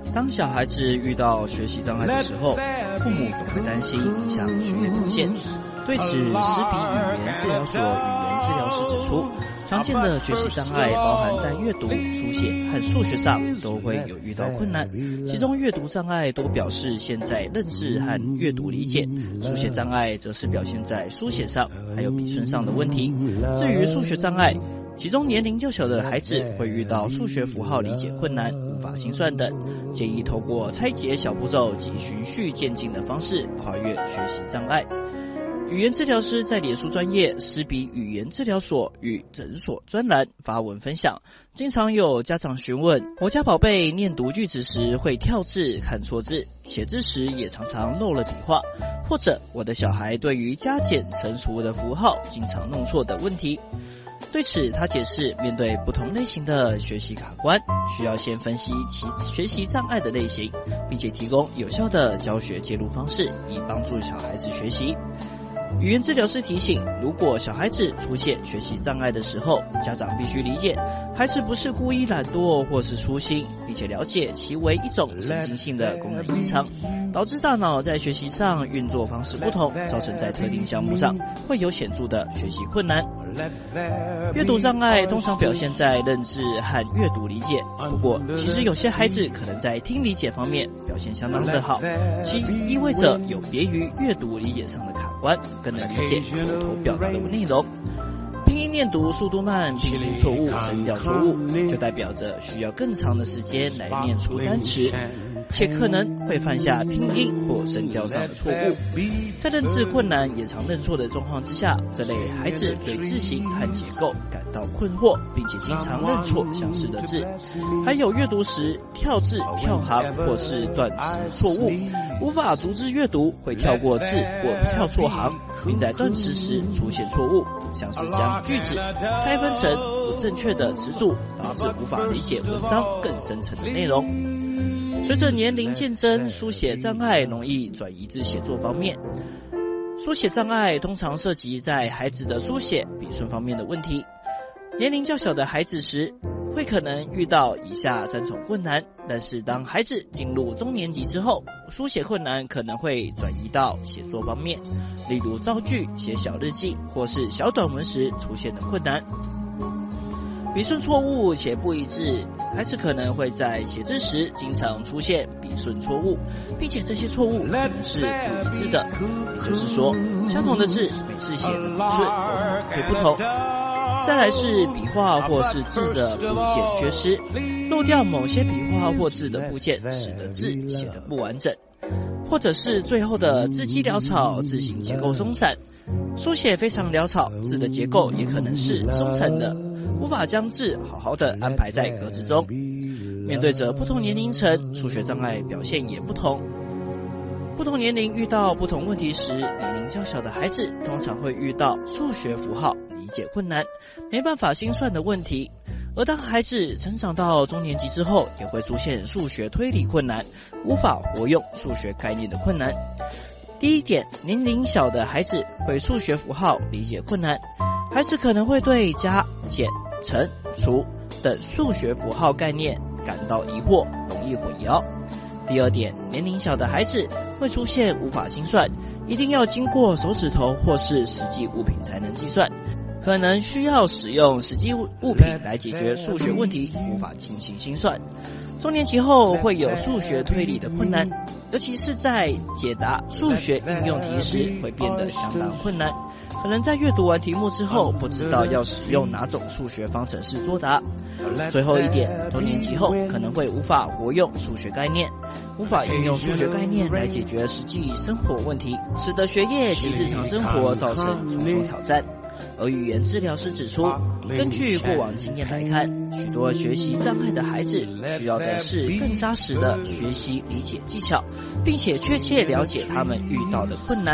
当小孩子遇到学习障碍的时候，父母总会担心影响学业表现。对此，斯比语言治疗所语言治疗师指出，常见的学习障碍包含在阅读、书写和数学上都会有遇到困难，其中阅读障碍多表示现在认知和阅读理解，书写障碍则是表现在书写上还有笔顺上的问题。至于数学障碍，其中年龄较小的孩子会遇到数学符号理解困难、无法心算等，建议透过拆解小步骤及循序渐进的方式跨越学习障碍。语言治疗师在脸书专页斯比语言治疗所与诊所专栏发文分享，经常有家长询问，我家宝贝念读句子时会跳字看错字，写字时也常常漏了笔画，或者我的小孩对于加减乘除的符号经常弄错的问题。对此，他解释，面对不同类型的学习卡关，需要先分析其学习障碍的类型，并且提供有效的教学介入方式，以帮助小孩子学习。语言治疗师提醒，如果小孩子出现学习障碍的时候，家长必须理解，孩子不是故意懒惰或是粗心，并且了解其为一种神经性的功能异常，导致大脑在学习上运作方式不同，造成在特定项目上会有显著的学习困难。阅读障碍通常表现在认知和阅读理解，不过其实有些孩子可能在听理解方面表现相当的好，其意味着有别于阅读理解上的卡关，更能理解口头表达的内容。拼音念读速度慢、拼音错误、声调错误，就代表着需要更长的时间来念出单词，且可能会犯下拼音或声调上的错误。在认字困难也常认错的状况之下，这类孩子对字形和结构感到困惑，并且经常认错相似的字，还有阅读时跳字、跳行或是断词错误，无法逐字阅读，会跳过字或跳错行，并在断词时出现错误，像是将句子拆分成不正确的词组，导致无法理解文章更深层的内容。随着年龄渐增，书写障碍容易转移至写作方面。书写障碍通常涉及在孩子的书写、笔顺方面的问题。年龄较小的孩子时，会可能遇到以下3种困难，但是当孩子进入中年级之后，书写困难可能会转移到写作方面，例如造句、写小日记或是小短文时出现的困难。笔顺错误且不一致，孩子可能会在写字时经常出现笔顺错误，并且这些错误可能是不一致的，也就是说，相同的字每次写的笔顺都会不同。再来是笔画或是字的部件缺失，漏掉某些笔画或字的部件，使得字写得不完整，或者是最后的字迹潦草，字形结构松散，书写非常潦草，字的结构也可能是松沉的，无法将字好好的安排在格子中。面对着不同年龄层，数学障碍表现也不同。不同年龄遇到不同问题时，年龄较小的孩子通常会遇到数学符号理解困难，没办法心算的问题。而当孩子成长到中年级之后，也会出现数学推理困难，无法活用数学概念的困难。第一点，年龄小的孩子会数学符号理解困难，孩子可能会对加、减、乘、除等数学符号概念感到疑惑，容易混淆。第二点，年龄小的孩子会出现无法心算，一定要经过手指头或是实际物品才能计算，可能需要使用实际物品来解决数学问题，无法进行心算。中年级后会有数学推理的困难，尤其是在解答数学应用题时会变得相当困难，可能在阅读完题目之后不知道要使用哪种数学方程式作答。最后一点，中年级后可能会无法活用数学概念，无法运用数学概念来解决实际生活问题，使得学业及日常生活造成重重挑战。而语言治疗师指出，根据过往经验来看，许多学习障碍的孩子需要的是更扎实的学习理解技巧，并且确切了解他们遇到的困难，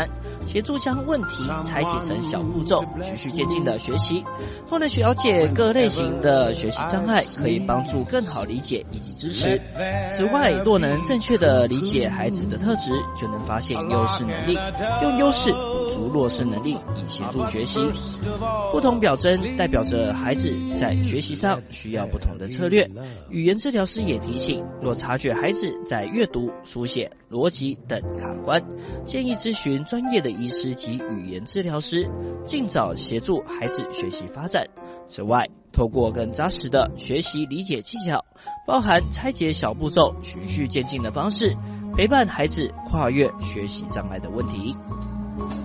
协助将问题拆解成小步骤，循序渐进的学习。若能了解各类型的学习障碍，可以帮助更好理解以及支持。此外，若能正确的理解孩子的特质，就能发现优势能力，用优势补足弱势能力，以协助学习。不同表征代表着孩子在学习上需要不同的策略。语言治疗师也提醒，若察觉孩子在阅读、书写、逻辑等卡关，建议咨询专业的医师及语言治疗师，尽早协助孩子学习发展。此外，透过更扎实的学习理解技巧，包含拆解小步骤、循序渐进的方式，陪伴孩子跨越学习障碍的问题。